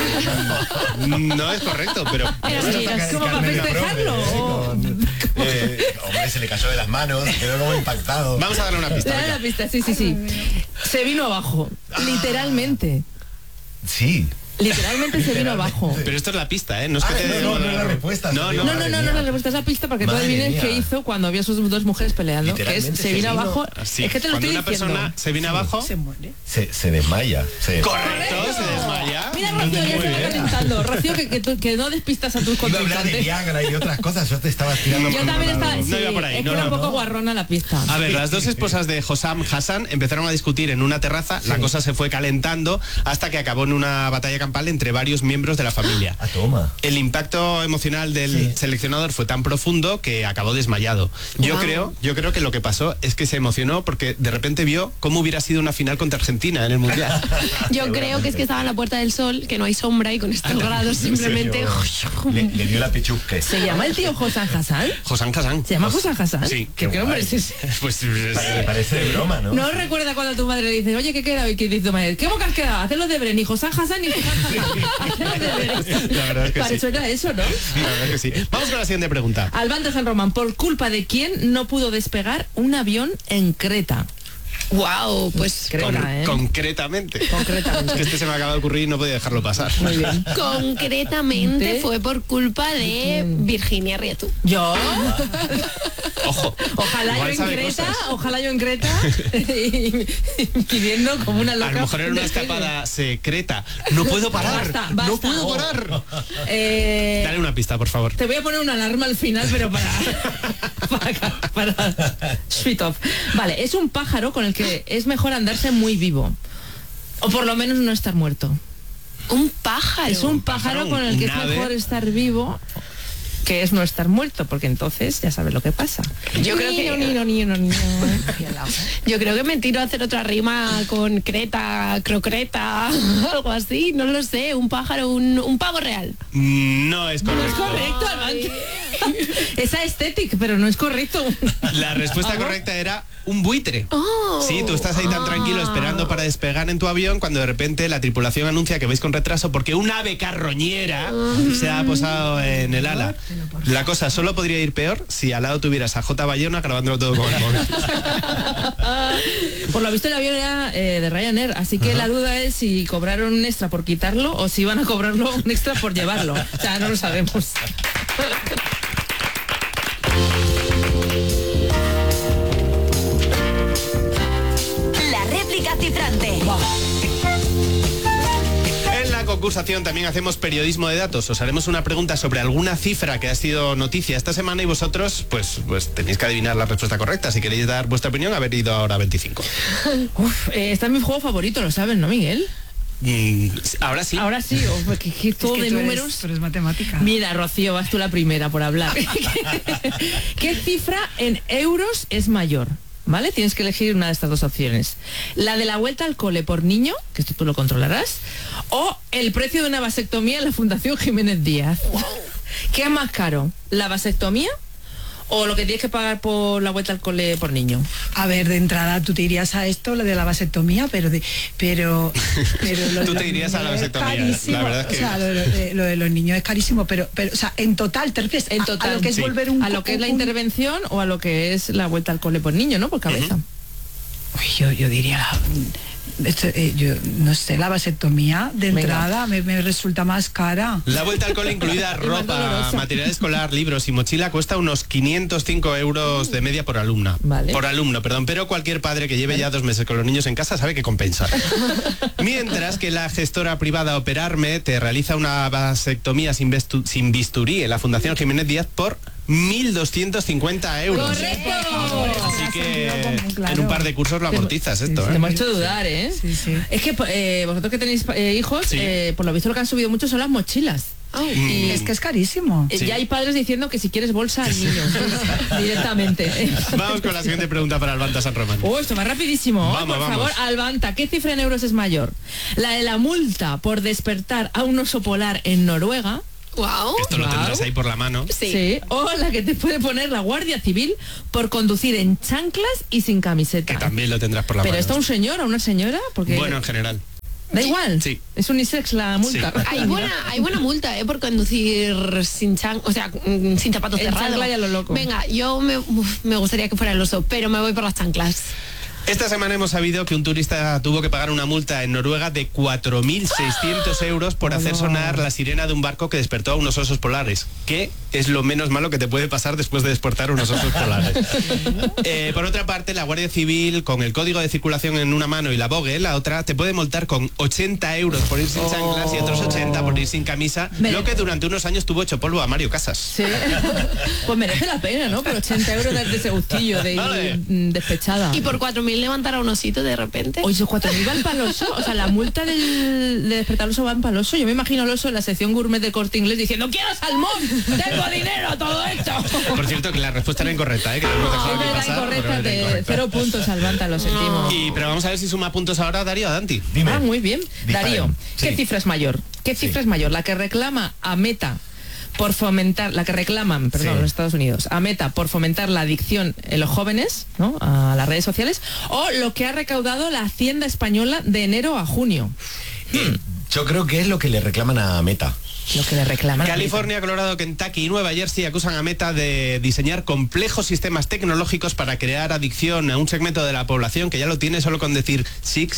No es correcto, pero... Pero Bueno, sí, saca es el como para carnet de festejarlo. profe, ¿eh? o- Con- eh, hombre, se le cayó de las manos, quedó como impactado. Vamos a darle una pista. Le da venga. la pista, sí, sí, sí. Se vino abajo, literalmente. Sí. Literalmente se vino abajo. Pero esto es la pista, ¿eh? No es que Ah, te... no, no, no es la respuesta. No, No, no, no, no, no, la respuesta es la pista para que tú Madre adivines mía. qué hizo cuando vio a sus dos mujeres peleando. Que es, Literalmente se se vino vino- abajo. Sí, Es que te lo cuando estoy una diciendo. persona se viene abajo... Se muere. Se, se desmaya. Se... Correcto, se desmaya. Mira, Rocío, ya Muy se va bien. calentando. Rocío, que, que, tú- que no despistas a tus Iba a hablar de contrincantes. Viagra y de otras cosas, yo te estaba tirando Yo por también otro estaba. lado. Sí, No iba por ahí, es no, que era no, un poco no. guarrona la pista. A ver, las dos esposas de Hossam Hassan empezaron a discutir en una terraza, la cosa se fue calentando hasta que acabó en una batalla campal entre varios miembros de la familia. Ah, toma. El impacto emocional del seleccionador fue tan profundo que acabó desmayado. Yo Wow. creo, yo creo que lo que pasó es que se emocionó porque de repente vio cómo hubiera sido una final contra Argentina en el Mundial. Yo creo que es que estaba en la Puerta del Sol, que no hay sombra y con estos grados simplemente... Le, le dio la pichusque. ¿Se llama el tío Hossam Hassan? Hossam Hassan. ¿Se llama Hossam Hassan? Sí. ¿Qué, qué hombre guay. es ese? Pues Me parece de broma, ¿no? No recuerda cuando tu madre le dice, oye, ¿qué queda hoy? ¿Qué dice tu madre? ¿Qué boca has quedado? Haz los deberes, ni Hossam Hassan ni Hossam Hassan. Haz los deberes. La verdad es que Para sí. eso era eso, ¿no? La verdad es que sí. Vamos con la siguiente pregunta. Albán San Román, ¿por culpa de quién no pudo despegar un avión en Creta? Wow, pues Creta, Con- ¿eh? Concretamente. Concretamente. Es que este se me acaba de ocurrir y no podía dejarlo pasar. Muy bien. concretamente ¿De? fue por culpa de Virginia Rietu. ¿Yo? Ojo. Ojalá yo Igual en sabe Creta, cosas. ojalá yo en Creta, y- y pidiendo como una loca. A lo mejor era una despegue. escapada secreta. No puedo parar. Basta, No basta. puedo parar. Eh, Dale una pista, por favor. Te voy a poner una alarma al final, pero para... para, para Sweet off. Vale, es un pájaro con el que es mejor andarse muy vivo. O por lo menos no estar muerto. Un pájaro. Es un pájaro con el que es un ave. mejor estar vivo que es no estar muerto, porque entonces ya sabes lo que pasa. Yo creo que Nino, nino, nino. Yo creo que me tiro a hacer otra rima con creta, crocreta, algo así, no lo sé, un pájaro, un, un pavo real. No es correcto. No es correcto, Almanza. Esa estética, pero no es correcto. La respuesta correcta era un buitre. Oh. Sí, tú estás ahí tan tranquilo esperando para despegar en tu avión cuando de repente la tripulación anuncia que vais con retraso porque un ave carroñera se ha posado en el ala. La cosa solo podría ir peor si al lado tuvieras a J. Bayona grabándolo todo con el móvil. Por lo visto el avión era eh, de Ryanair, así que Ajá. la duda es si cobraron un extra por quitarlo o si van a cobrarlo un extra por llevarlo. O sea, no lo sabemos. La réplica cifrante. En la concursación también hacemos periodismo de datos. Os haremos una pregunta sobre alguna cifra que ha sido noticia esta semana y vosotros pues, pues tenéis que adivinar la respuesta correcta. Si queréis dar vuestra opinión, haber ido ahora a veinticinco. Uf, eh, está en mi juego favorito, lo sabes, ¿no, Miguel? Y ahora sí. Ahora sí, oh, porque que todo es que de tú números. Eres, tú eres matemática. Mira, Rocío, vas tú la primera por hablar. ¿Qué cifra en euros es mayor? ¿Vale? Tienes que elegir una de estas dos opciones. La de la vuelta al cole por niño, que esto tú lo controlarás, o el precio de una vasectomía en la Fundación Jiménez Díaz. ¿Qué es más caro? ¿La vasectomía o lo que tienes que pagar por la vuelta al cole por niño? A ver, de entrada tú te irías a esto, lo de la vasectomía, pero de, pero, pero lo de tú los te irías a la vasectomía. Carísimo. La verdad es que... O sea, lo de, lo de los niños es carísimo, pero, pero o sea, en total te refieres en total, a, a lo que es sí. volver un a lo que es la un... intervención o a lo que es la vuelta al cole por niño, ¿no? Por cabeza. Uh-huh. Uy, yo, yo diría la... Esto, eh, yo no sé, la vasectomía de Venga. entrada me, me resulta más cara. La vuelta al cole incluida ropa, material escolar, libros y mochila cuesta unos quinientos cinco euros de media por alumna. Vale. Por alumno, perdón, pero cualquier padre que lleve ya dos meses con los niños en casa sabe que compensa. Mientras que la gestora privada Operarme te realiza una vasectomía sin, vestu- sin bisturí en la Fundación Jiménez Díaz por mil doscientos cincuenta euros. ¡Correcto! Así que en un par de cursos lo amortizas esto, Te ¿eh? hemos hecho dudar, ¿eh? Sí, sí. Es que eh, vosotros que tenéis eh, hijos, Sí. eh, por lo visto lo que han subido mucho son las mochilas. Y es que es carísimo. Eh, Sí. Ya hay padres diciendo que si quieres bolsa al niño directamente. Vamos con la siguiente pregunta para Albanta San Román. Oh, esto va rapidísimo. Vamos, por vamos. favor, Albanta, ¿qué cifra en euros es mayor? ¿La de la multa por despertar a un oso polar en Noruega? Wow. Esto lo tendrás ahí por la mano. Sí. O la que te puede poner la Guardia Civil por conducir en chanclas y sin camiseta. Que también lo tendrás por la ¿Pero mano. está un señor o una señora? Porque Bueno, en general. da igual. Sí. Es unisex la multa. Sí. Hay buena, hay buena multa, ¿eh? Por conducir sin chan, o sea, mm, sin zapatos En cerrados. chancla y a lo loco. Venga, yo me, uf, me gustaría que fuera el oso, pero me voy por las chanclas. Esta semana hemos sabido que un turista tuvo que pagar una multa en Noruega de cuatro mil seiscientos euros por hacer sonar la sirena de un barco que despertó a unos osos polares, que es lo menos malo que te puede pasar después de despertar unos osos polares. Eh, por otra parte, la Guardia Civil, con el código de circulación en una mano y la bogue en la otra, te puede multar con ochenta euros por ir sin chanclas y otros ochenta por ir sin camisa, Me- lo que durante unos años tuvo hecho polvo a Mario Casas. Sí. Pues merece la pena, ¿no? Por ochenta euros de ese gustillo de ir Vale. mm, despechada. Y por cuatro mil levantar a un osito de repente. Oye, esos cuatro mil van para el oso. O sea, la multa del, de despertar al oso van para el oso. Yo me imagino al oso en la sección gourmet de Corte Inglés diciendo ¡quiero salmón! ¡Tengo dinero! ¡Todo esto! Por cierto, que la respuesta era incorrecta, ¿eh? Que lo hemos dejado aquí Siempre era pasar, incorrecta, pero era de incorrecta. cero puntos al Banta, lo sentimos. Y, pero vamos a ver si suma puntos ahora Darío o Danti. Dime. Ah, muy bien. Dispara. Darío, ¿qué Sí. cifra es mayor? ¿Qué cifra es mayor? ¿La que reclama a Meta por fomentar, la que reclaman, perdón, Sí. los Estados Unidos, a Meta por fomentar la adicción en los jóvenes, ¿no? A las redes sociales, o lo que ha recaudado la Hacienda Española de enero a junio? Eh, yo creo que es lo que le reclaman a Meta. Lo que le reclaman. a California, Colorado, Kentucky y Nueva Jersey acusan a Meta de diseñar complejos sistemas tecnológicos para crear adicción a un segmento de la población que ya lo tiene solo con decir six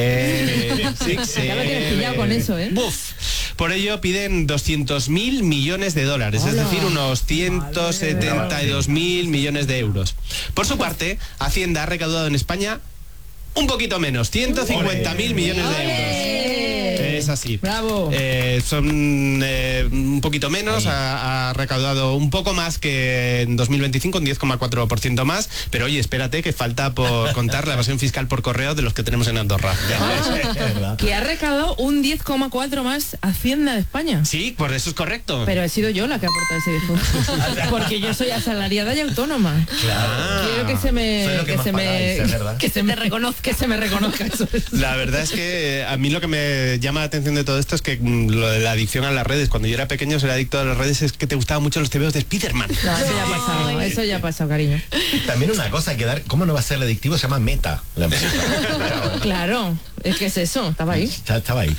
seven, six seven. Ya lo tienes pillado con eso, ¿eh? Buf. Por ello piden doscientos mil millones de dólares, es decir, unos ciento setenta y dos mil millones de euros. Por su parte, Hacienda ha recaudado en España un poquito menos, ciento cincuenta mil millones de euros. Es así. Bravo. Eh, son eh, un poquito menos, ha, ha recaudado un poco más que en dos mil veinticinco, un diez coma cuatro por ciento más, pero oye, espérate que falta por contar la evasión fiscal por correo de los que tenemos en Andorra. Ah, que ha recaudado un diez coma cuatro más Hacienda de España. Sí, por eso es correcto. Pero he sido yo la que ha aportado ese diez coma cuatro. Porque yo soy asalariada y autónoma. Claro. Quiero que se me Soy lo que que más se me pagáis, es verdad. que se me reconozca, que se me reconozca eso. La verdad es que eh, a mí lo que me llama la atención de todo esto es que mm, lo de la adicción a las redes, cuando yo era pequeño ser adicto a las redes es que te gustaban mucho los tebeos de Spiderman. No, eso ya ha pasado, eso ya ha pasado, cariño. También una cosa hay que dar, ¿cómo no va a ser adictivo? Se llama Meta. La empresa. Claro, es que es eso, estaba ahí. Ya estaba ahí.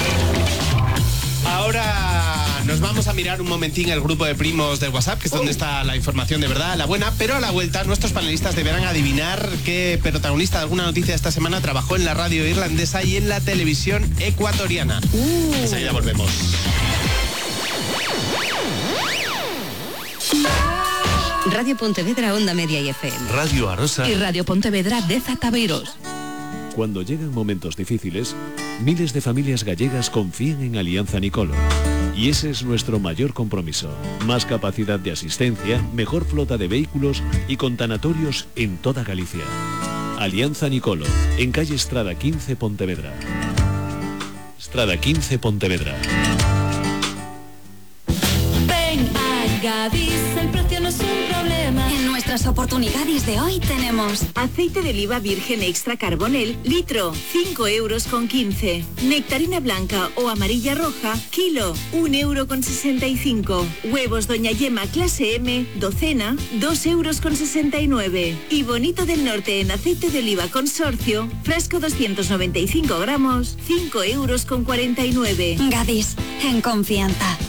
Ahora nos vamos a mirar un momentín el grupo de primos de WhatsApp, que es donde está la información de verdad, la buena, pero a la vuelta nuestros panelistas deberán adivinar qué protagonista de alguna noticia de esta semana trabajó en la radio irlandesa y en la televisión ecuatoriana. Uh. Enseguida volvemos. Radio Pontevedra, Onda Media y F M. Radio Arosa Y Radio Pontevedra de Zataveiros. Cuando llegan momentos difíciles, miles de familias gallegas confían en Alianza Nicolo. Y ese es nuestro mayor compromiso. Más capacidad de asistencia, mejor flota de vehículos y con tanatorios en toda Galicia. Alianza Nicolo, en calle Estrada quince, Pontevedra. Estrada quince, Pontevedra. Ven a Gadis, el precio no es un problema. En nuestras oportunidades de hoy tenemos aceite de oliva virgen extra carbonel, litro, cinco euros con quince. Nectarina blanca o amarilla roja, kilo, un euro con sesenta y cinco. Huevos Doña Yema clase M, docena, dos euros con sesenta y nueve. Y Bonito del Norte en aceite de oliva consorcio, fresco doscientos noventa y cinco gramos, cinco euros con cuarenta y nueve. Gadis, en confianza.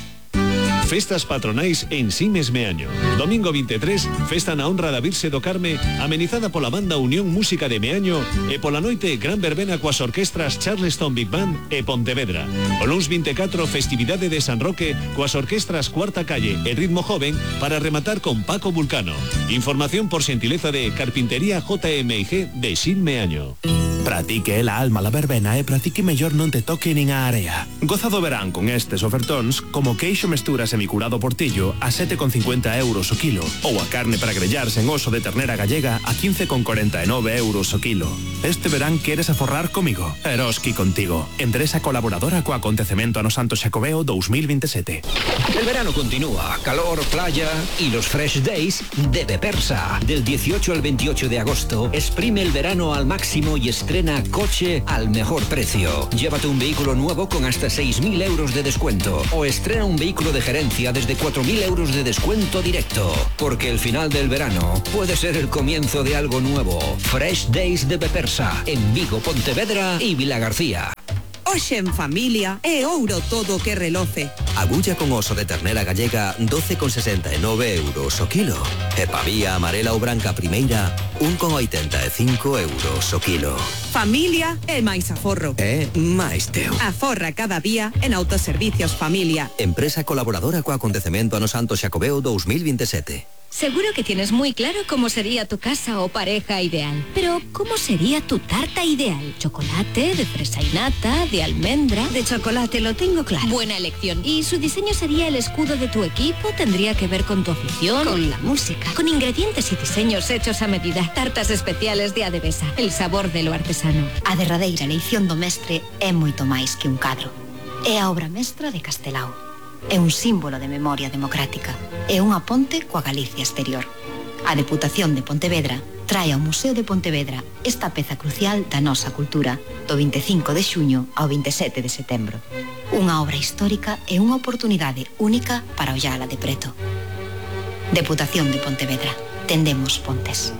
Festas patronais en Simes Meaño. Domingo veintitrés, festa na honra da Virxe do Carme, amenizada pola banda Unión Música de Meaño e pola noite gran verbena coas orquestras Charleston Big Band e Pontevedra. O luns veinticuatro, festividade de San Roque coas orquestras Cuarta Calle e Ritmo Joven para rematar con Paco Vulcano. Información por xentileza de Carpintería J M I G de Sin Meaño. Pratique la alma la verbena e pratique mellor non te toque nin a area. Goza do verán con estes ofertóns como queixo mestura semicurado portillo a sete con cincuenta euros o kilo ou a carne para grellarse en oso de ternera gallega a quince con cuarenta y nueve euros o kilo. Este verán queres aforrar comigo? Eroski contigo. Empresa colaboradora co acontecemento ano Santo Xacobeo dos mil veintisiete. El verano continúa, calor, playa y los Fresh Days de Bepersa. Del dieciocho al veintiocho de agosto, exprime el verano al máximo y estrena coche al mejor precio. Llévate un vehículo nuevo con hasta seis mil euros de descuento o estrena un vehículo de gerencia desde cuatro mil euros de descuento directo. Porque el final del verano puede ser el comienzo de algo nuevo. Fresh Days de Bepersa, en Vigo, Pontevedra y Vilagarcía. Hoxe en familia é ouro todo que reloce. Agulla con oso de ternera gallega doce con sesenta y nueve euros o kilo. E pavía amarela ou branca primeira un con oitenta e cinco euros o kilo. Familia é máis aforro. É máis teu. Aforra cada día en Autoservicios Familia. Empresa colaboradora co acontecemento ano Santo Xacobeo dos mil veintisiete. Seguro que tienes muy claro cómo sería tu casa o pareja ideal. Pero, ¿cómo sería tu tarta ideal? ¿Chocolate, de fresa y nata, de almendra? De chocolate, lo tengo claro. Buena elección. ¿Y su diseño sería el escudo de tu equipo? ¿Tendría que ver con tu afición? Con la música. Con ingredientes y diseños hechos a medida. Tartas especiales de Adebesa. El sabor de lo artesano. A derradeira eleición do mestre é moito máis que un cadro. É a obra mestra de Castelao. É un símbolo de memoria democrática. É unha ponte coa Galicia exterior. A Deputación de Pontevedra trae ao Museo de Pontevedra esta peza crucial da nosa cultura do veinticinco de xuño ao veintisiete de setembro. Unha obra histórica e unha oportunidade única para ollala de preto. Deputación de Pontevedra. Tendemos pontes.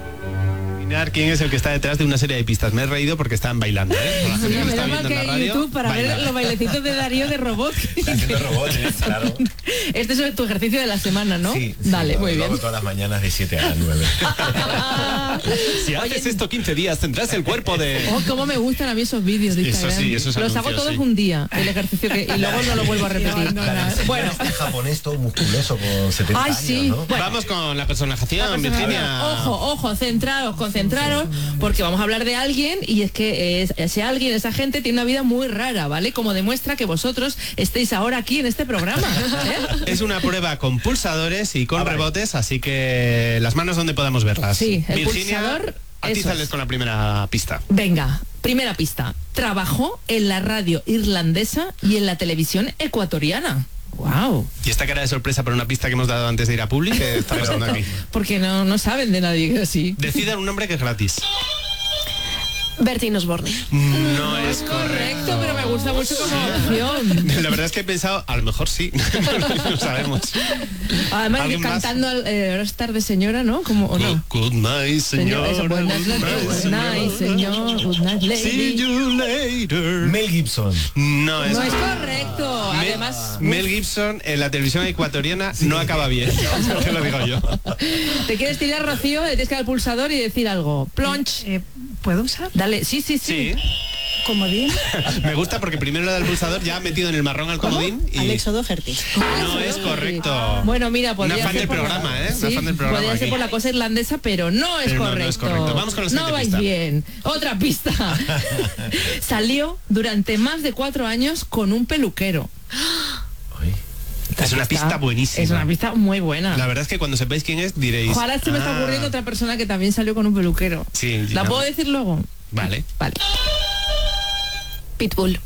¿Quién es el que está detrás de una serie de pistas? Me he reído porque estaban bailando, ¿eh? Por la gente que Me está daba viendo que en la en radio, YouTube para bailan. ver los bailecitos de Darío de robot. Haciendo robots, ¿eh? Claro. Este es tu ejercicio de la semana, ¿no? Sí, sí, Dale, lo, muy lo bien. hago todas las mañanas de siete a nueve. Si haces esto quince días tendrás el cuerpo de... Oh, cómo me gustan a mí esos vídeos de Eso Instagram. sí, esos Los hago anuncios, todos sí. un día, el ejercicio que, y luego no lo vuelvo a repetir. Bueno, este japonés todo musculoso con setenta Ay, años, sí. ¿no? Bueno. Vamos con la personajización, La persona- Virginia. Ojo, ojo, centrados, concentrados. concentraros porque vamos a hablar de alguien y es que es- ese alguien, esa gente tiene una vida muy rara, ¿vale? Como demuestra que vosotros estéis ahora aquí en este programa. ¿eh? Es una prueba con pulsadores y con rebotes, así que las manos donde podamos verlas. Sí, el Virginia, pulsador, atízales eso es. con la primera pista. Venga, primera pista. Trabajó en la radio irlandesa y en la televisión ecuatoriana. Wow. Y esta cara de sorpresa por una pista que hemos dado antes de ir a Publi, que está pasando aquí. Porque no, no saben de nadie así. Decidan un nombre que es gratis. Bertín Osborne. No es Correcto, pero me gusta mucho como opción. La verdad es que he pensado, a lo mejor sí, no sabemos. Además, ¿Alguien más? cantando eh, Ahora es tarde, señora, ¿no? Como, ¿o no? Good night, señor. Eso, good night, good night, señor. Good night, lady. See you later. Mel Gibson. No es, No es correcto. Mel, Además, Mel Gibson en la televisión ecuatoriana no acaba bien. Te lo digo yo. te quieres tirar, Rocío, le tienes que dar al pulsador y decir algo. Plonch. Eh, ¿Puedo usar? Dale, sí, sí, sí. Sí. Comodín. Me gusta porque primero le da el pulsador, ya ha metido en el marrón al comodín y Alexo Doherty. no es correcto. Bueno, mira, podría Una fan ser del por la- programa, ¿eh? Una Sí, fan del programa podría ser aquí. por la cosa irlandesa, pero no es, Pero no, no correcto. es correcto. Vamos con la No siguiente vais pista. bien. Otra pista. Salió durante más de cuatro años con un peluquero. Es una pista buenísima. Es una pista muy buena. La verdad es que cuando sepáis quién es diréis. Ojalá se me está "Ah, ocurriendo otra persona que también salió con un peluquero. Sí, ¿La ya. puedo decir luego? Vale. Vale. Pitbull.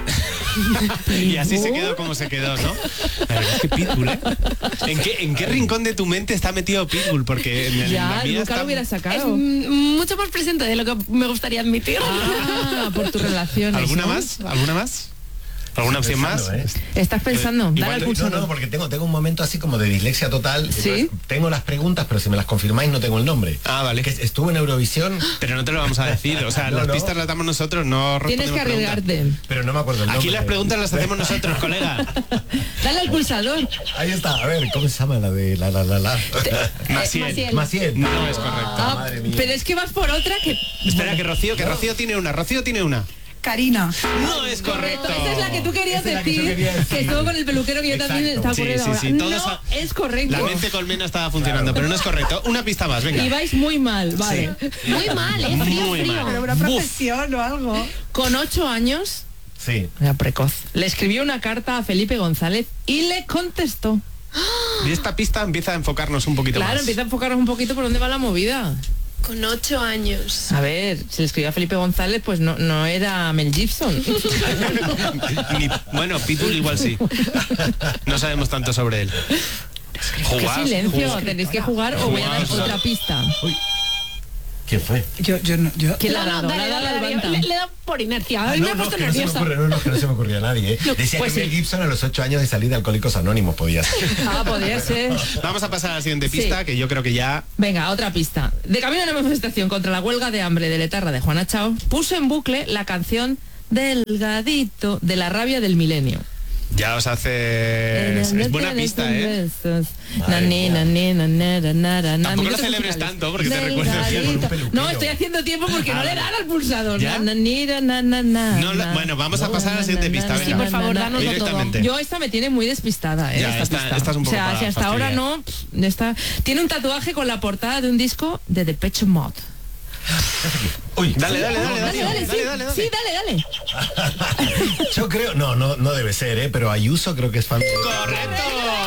Y así se quedó como se quedó, ¿no? La verdad es que Pitbull, ¿eh? ¿En qué, ¿En qué rincón de tu mente está metido Pitbull? Porque en el, en la Ya, mía nunca está- lo hubiera Es sacado. mm, mucho más presente de lo que me gustaría admitir. Ah, por tus relaciones. ¿Alguna ¿no? más? ¿Alguna más? ¿Alguna opción más? Pensando, ¿eh? Estás pensando, dale Igual al no, pulsador. no, porque tengo, tengo un momento así como de dislexia total. ¿Sí? Entonces, tengo las preguntas, pero si me las confirmáis no tengo el nombre. Ah, vale. Que estuve en Eurovisión. Pero no te lo vamos a decir. O sea, No, las no. pistas las damos nosotros, no Tienes que respondemos preguntas. arriesgarte. Pero no me acuerdo el nombre. Aquí las preguntas las hacemos nosotros, colega. Dale al pulsador. Ahí está, a ver, ¿cómo se llama la de la la la la? Maciel. Maciel. Maciel. No es correcto. Ah, madre mía. pero es que vas por otra que... Espera, que Rocío, que Rocío tiene una. Rocío tiene una. Karina. No es correcto. Esa es la que tú querías Esa es la que yo decir, quería decir. que estuvo con el peluquero que yo también Exacto. estaba Sí, ocurriendo sí, ahora. sí, todos No a- es correcto. La mente colmena estaba funcionando, pero no es correcto. Una pista más, venga. Y vais muy mal, vale. Muy mal, ¿eh? Frío, Muy frío. mal. Pero una Buf. profesión o algo. Con ocho años, Sí. era precoz, le escribió una carta a Felipe González y le contestó. Y esta pista empieza a enfocarnos un poquito Claro, más. empieza a enfocarnos un poquito por dónde va la movida. Con ocho años. A ver, si le escribió a Felipe González, pues no, no era Mel Gibson. Ni- bueno, Pitbull igual sí. No sabemos tanto sobre él. Qué Jugad, silencio, jugad. tenéis que jugar o voy a dar Jugad. otra pista. ¿Quién fue? Yo, yo no, yo. ¿Quién le ha No, no, dado? dale, Le ha dado dale, al dale, Bantam. le, le da por inercia. A Ah, mí me no, ha no, puesto que no se me nerviosa. ocurre, no, no, que no se me ocurría a nadie. ¿eh? No, Decía pues que Mel sí. Gibson a los ocho años de salir de Alcohólicos Anónimos podía ser. Ah, podría ser. Vamos a pasar a la siguiente pista, Sí. que yo creo que ya... Venga, otra pista. De camino a una manifestación contra la huelga de hambre de Letarra de Juana Chao, puso en bucle la canción Delgadito de la rabia del milenio. Ya os hace... Es, es buena pista, ¿eh? Nani, nani, nanara, nara, nani. Tampoco lo Minutos celebres musicales. tanto, porque te recuerdas que Delgadito. con un peluquero. No, estoy haciendo tiempo porque no Ah, le dan al pulsador. ¿Ya? Nani, na, na, na, na, No la- na. bueno, vamos a pasar a la siguiente pista, Sí, venga. por favor, dánoslo todo. Directamente. Yo esta me tiene muy despistada, ¿eh? Ya, esta, esta- pista. esta es un poco O sea, para si hasta ahora fastidiar. no, pff, esta... tiene un tatuaje con la portada de un disco de Depeche Mode. Uy, Dale, dale, dale, Dale, dale, dale, dale, sí, dale, dale. sí, dale, dale. yo creo, no, no, no debe ser, ¿eh? Pero Ayuso creo que es fan de... ¡Correcto!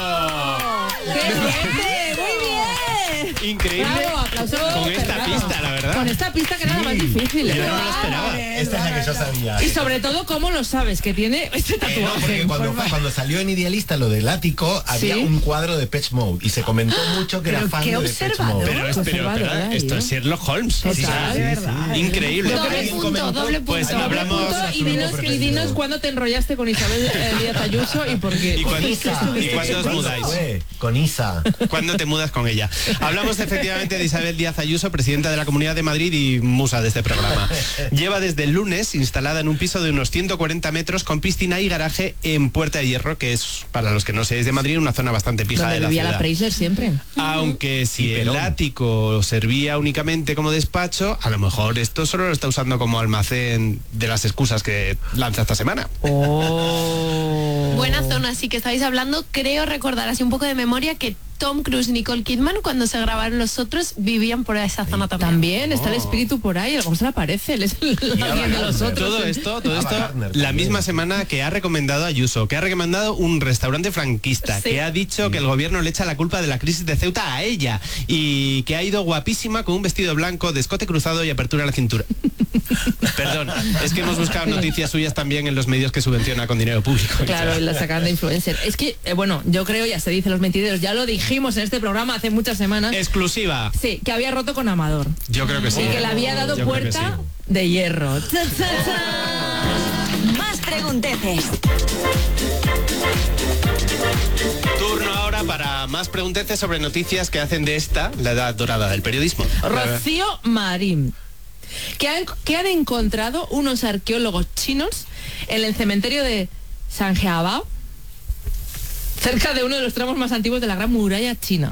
¡Qué fuerte! ¡Muy bien! Increíble. Bravo, aplauso Con esta cerrado. pista, la verdad. Con esta pista que era la más difícil. Yo ¿eh? no me lo esperaba. Esta es la que yo sabía. Y sobre todo, ¿cómo lo sabes? Que tiene este Eh, no, tatuaje. porque cuando, cuando salió en Idealista lo del ático, había ¿Sí? un cuadro de Pitch Mode y se comentó mucho que era Pero fan qué de Pitch observador. Mode. Pero, es- pero, pero, Observadora, esto ¿eh? es Sherlock Holmes. Total, Sí, sí, de verdad. Increíble. Doble Alguien punto, comentó, doble Pues punto. no hablamos- Punto, y dinos, y dinos cuándo te enrollaste con Isabel eh, Díaz Ayuso y por qué. ¿Y cuándo, Isa. ¿y cuándo os ¿Cuándo mudáis? fue? Con Isa. ¿Cuándo te mudas con ella? Hablamos efectivamente de Isabel Díaz Ayuso, presidenta de la Comunidad de Madrid y musa de este programa. Lleva desde el lunes instalada en un piso de unos ciento cuarenta metros con piscina y garaje en Puerta de Hierro, que es, para los que no seáis de Madrid, una zona bastante pija Donde de la vivía la ciudad. Preisler siempre. Aunque si Y el Perón. ático servía únicamente como despacho, a lo mejor esto solo lo está usando como almacén de las excusas que lanza esta semana. Oh. Buena zona, sí que estáis hablando. Creo recordar así un poco de memoria que Tom Cruise y Nicole Kidman, cuando se grabaron los otros, vivían por esa zona también. También está el espíritu por ahí, a lo mejor se le aparece, él es el alguien de los otros. Todo esto, todo esto, la misma semana que ha recomendado Ayuso, que ha recomendado un restaurante franquista, Sí. que ha dicho que el gobierno le echa la culpa de la crisis de Ceuta a ella y que ha ido guapísima con un vestido blanco, de escote cruzado y apertura a la cintura. Perdón, es que hemos buscado noticias suyas también en los medios que subvenciona con dinero público. Claro, y la sacan de influencer. Es que, eh, bueno, yo creo, ya se dice los mentideros, ya lo dijimos en este programa hace muchas semanas. Exclusiva. Sí, que había roto con Amador. Yo creo que sí. Y que le había dado Yo creo que puerta sí. de hierro. ¡Cha, cha, cha! Más pregunteces. Turno ahora para más pregunteces sobre noticias que hacen de esta la edad dorada del periodismo. Rocío Marín. Que han, que han encontrado unos arqueólogos chinos en el cementerio de Sanjiabao, cerca de uno de los tramos más antiguos de la Gran Muralla China.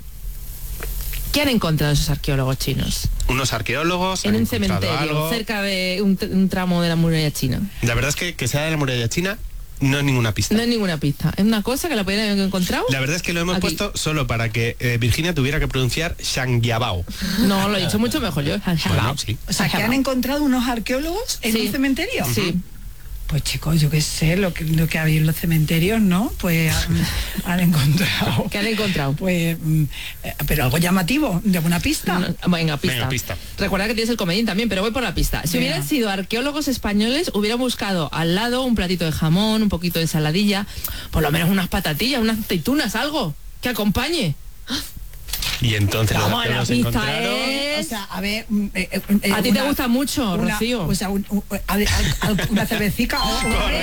¿Qué han encontrado esos arqueólogos chinos? Unos arqueólogos En han un encontrado cementerio, algo. cerca de un, un tramo de la muralla china. La verdad es que que sea de la muralla china no es ninguna pista. No es ninguna pista. Es una cosa que la podrían haber encontrado. La verdad es que lo hemos Aquí. puesto solo para que eh, Virginia tuviera que pronunciar Shangyabao. No, lo he dicho mucho mejor yo. Bueno, sí. O sea, que han encontrado unos arqueólogos en Sí. un cementerio. Sí. Pues chicos, yo qué sé, lo que, lo que había en los cementerios, ¿no? Pues han, han encontrado. ¿Qué han encontrado? Pues, mm, eh, pero algo llamativo, de alguna pista. No, venga, pista. Venga, pista. Recuerda que tienes el comodín también, pero voy por la pista. Si Venga. hubieran sido arqueólogos españoles, hubieran buscado al lado un platito de jamón, un poquito de ensaladilla, por lo menos unas patatillas, unas aceitunas, algo que acompañe. Y entonces los Vamos, la arqueólogos pista encontraron... es... O sea, a ver. mm, eh, eh, eh, A ti te una- gusta mucho, una- Rocío. O sea, un- un- a ver, al- al- una cervecica o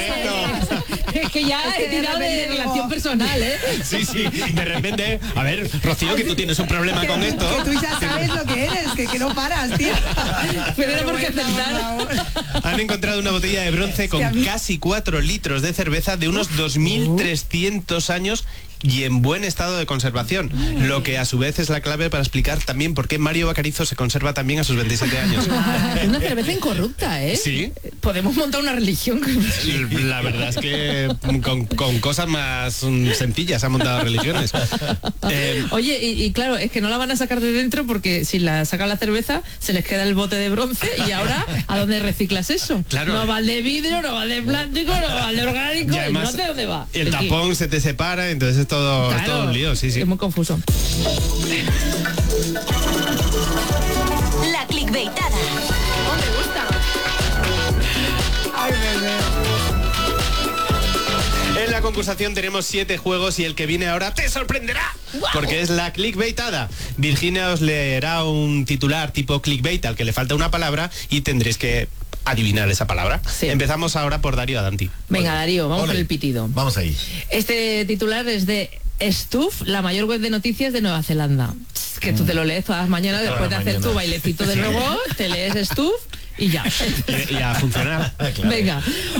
Es que ya Es que he de tirado de repente digo- relación personal, ¿eh? Sí, sí, de repente... A ver, Rocío, que tú tienes un problema con esto. Que tú ya sabes lo que eres, que, que no paras, tío. Pero era porque acertar. Han encontrado una botella de bronce con que a mí- casi cuatro litros de cerveza de unos dos mil trescientos años y en buen estado de conservación, lo que a su vez es la clave para explicar también por qué Mario Bacarizo se conserva también a sus veintisiete años. Es una cerveza incorrupta, ¿eh? Sí. Podemos montar una religión. La verdad es que con, con cosas más mm, sencillas han montado religiones. Eh, Oye, y, y claro, es que no la van a sacar de dentro porque si la sacan la cerveza se les queda el bote de bronce y ahora ¿a dónde reciclas eso? Claro. No va al de vidrio, no va al de plástico, no va al de orgánico, y además, no sé dónde va. el Es que- tapón se te separa, entonces es todo, es Claro, todo un lío, sí, sí. Es muy confuso. La clickbaitada. Oh, me gusta. Ay, bebé. En la concursación tenemos siete juegos y el que viene ahora te sorprenderá, porque es la clickbaitada. Virginia os leerá un titular tipo clickbait al que le falta una palabra y tendréis que adivinar esa palabra. Sí. Empezamos ahora por Darío Adanti. Venga, Darío, vamos Ole. con el pitido. Vamos ahí. Este titular es de Stuf, la mayor web de noticias de Nueva Zelanda. Que tú te lo lees todas las mañanas Todas después de las hacer tu mañanas. bailecito del robot, te lees Stuf y ya. Y, y a funcionar. Venga.